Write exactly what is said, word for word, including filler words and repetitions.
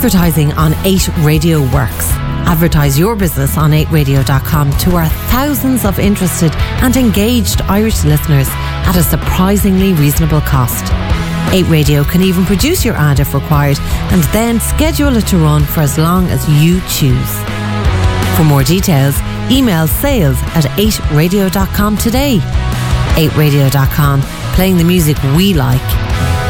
Advertising on eight Radio works. Advertise your business on eight radio dot com to our thousands of interested and engaged Irish listeners at a surprisingly reasonable cost. eight Radio can even produce your ad if required and then schedule it to run for as long as you choose. For more details, email sales at eight radio dot com today. eight radio dot com, playing the music we like.